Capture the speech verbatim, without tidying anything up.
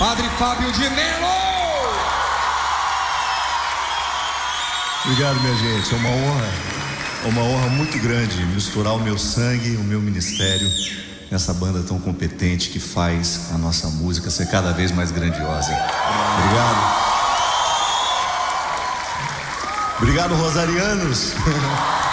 Padre Fábio de Mello. Obrigado, minha gente. É uma honra, é uma honra muito grande misturar o meu sangue, o meu ministério nessa banda tão competente que faz a nossa música ser cada vez mais grandiosa. Obrigado. Obrigado, rosarianos.